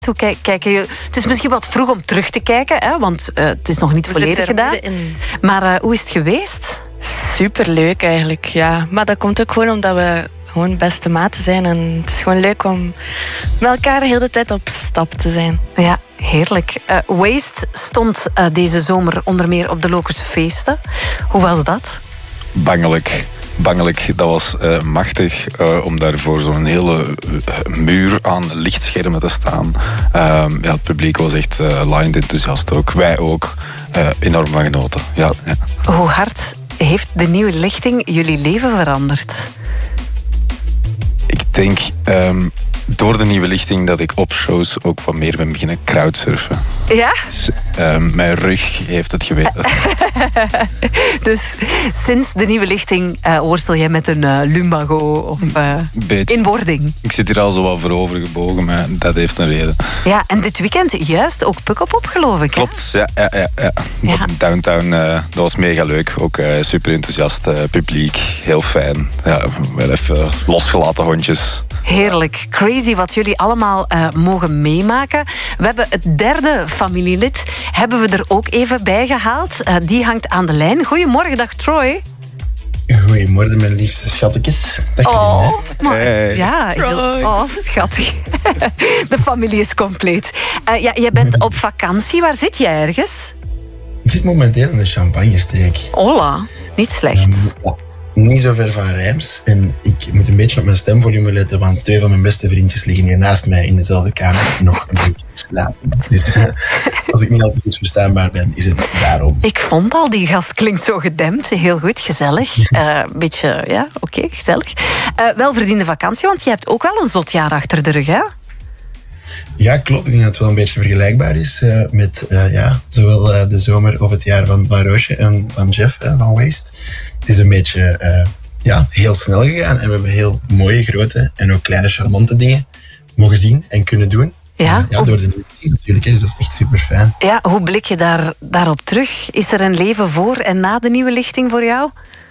Kijken je... Het is misschien wat vroeg om terug te kijken, hè, want het is nog niet volledig gedaan. Maar hoe is het geweest? Superleuk eigenlijk, ja. Maar dat komt ook gewoon omdat we gewoon beste maten zijn. En het is gewoon leuk om met elkaar de hele tijd op stap te zijn. Ja, heerlijk. Waste stond deze zomer onder meer op de Lokerse feesten. Hoe was dat? Bangelijk. Dat was machtig om daar voor zo'n hele muur aan lichtschermen te staan. Het publiek was echt laaiend enthousiast ook. Wij ook. Enorm van genoten. Ja. Hoe hard heeft de nieuwe lichting jullie leven veranderd? Ik denk door de nieuwe lichting dat ik op shows ook wat meer ben beginnen crowdsurfen. Ja? Dus, mijn rug heeft het geweten. Dus sinds de nieuwe lichting worstel jij met een lumbago of inwording? Ik zit hier al zo wat voorover gebogen, maar dat heeft een reden. Ja, en dit weekend juist ook Pukkelpop, geloof ik. Klopt, ja. Downtown, dat was mega leuk. Ook super enthousiast publiek, heel fijn. Ja, wel even losgelaten hondjes. Heerlijk. Crazy wat jullie allemaal mogen meemaken. We hebben het derde familielid hebben we er ook even bij gehaald. Die hangt aan de lijn. Goedemorgen, dag Troy. Goedemorgen, mijn liefste schattekes. Hey. Ja, schattig. De familie is compleet. Jij bent op vakantie. Waar zit jij ergens? Ik zit momenteel in de Champagne-streek. Hola, niet slecht. Niet zo ver van Reims. En ik moet een beetje op mijn stemvolume letten, want 2 van mijn beste vriendjes liggen hier naast mij in dezelfde kamer nog een beetje te slapen. Dus als ik niet al te goed verstaanbaar ben, is het daarom. Ik vond al, die gast klinkt zo gedempt. Heel goed, gezellig. Beetje, ja, oké, gezellig. Welverdiende vakantie, want je hebt ook wel een zot jaar achter de rug, hè? Ja, klopt. Ik denk dat het wel een beetje vergelijkbaar is met zowel de zomer of het jaar van Roosje en van Jeff van Waste. Het is een beetje heel snel gegaan en we hebben heel mooie, grote en ook kleine, charmante dingen mogen zien en kunnen doen. Ja, door de nieuwe dingen natuurlijk, dus dat is echt super fijn. Ja, hoe blik je daarop terug? Is er een leven voor en na de nieuwe lichting voor jou?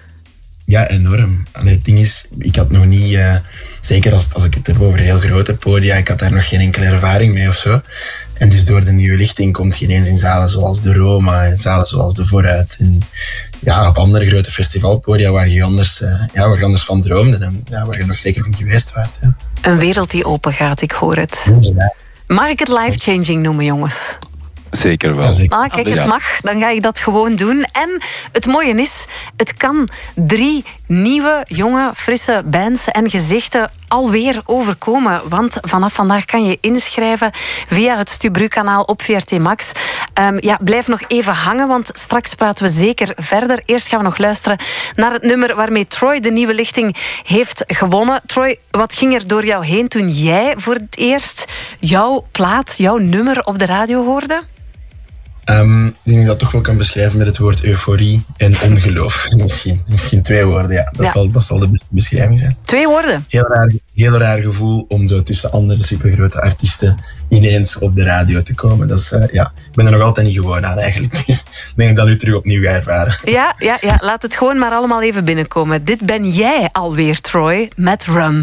Ja, enorm. Allee, het ding is, ik had nog niet... zeker als ik het heb over heel grote podia, ik had daar nog geen enkele ervaring mee of zo. En dus door de nieuwe lichting komt je ineens in zalen zoals de Roma, in zalen zoals de Vooruit. En op andere grote festivalpodia waar je anders van droomde. En waar je nog zeker niet geweest waart. Ja. Een wereld die open gaat, ik hoor het. Ja. Mag ik het life-changing noemen, jongens? Zeker wel. Ja, kijk, het mag. Dan ga ik dat gewoon doen. En het mooie is, het kan 3 nieuwe, jonge, frisse bands en gezichten alweer overkomen. Want vanaf vandaag kan je inschrijven via het Stubru-kanaal op VRT Max. Blijf nog even hangen, want straks praten we zeker verder. Eerst gaan we nog luisteren naar het nummer waarmee Troy de nieuwe lichting heeft gewonnen. Troy, wat ging er door jou heen toen jij voor het eerst jouw plaat, jouw nummer op de radio hoorde? Ik denk dat ik dat toch wel kan beschrijven met het woord euforie en ongeloof. Misschien 2 woorden, ja. Dat zal de beste beschrijving zijn. 2 woorden? Heel raar gevoel om zo tussen andere supergrote artiesten ineens op de radio te komen. Dat is, ik ben er nog altijd niet gewoon aan eigenlijk. Dus ik denk dat ik dat nu terug opnieuw ga ervaren. Ja, laat het gewoon maar allemaal even binnenkomen. Dit ben jij alweer, Troy, met Rum.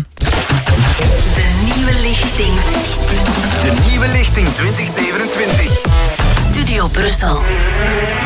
De nieuwe lichting. De nieuwe lichting 2027. Studio Brussel.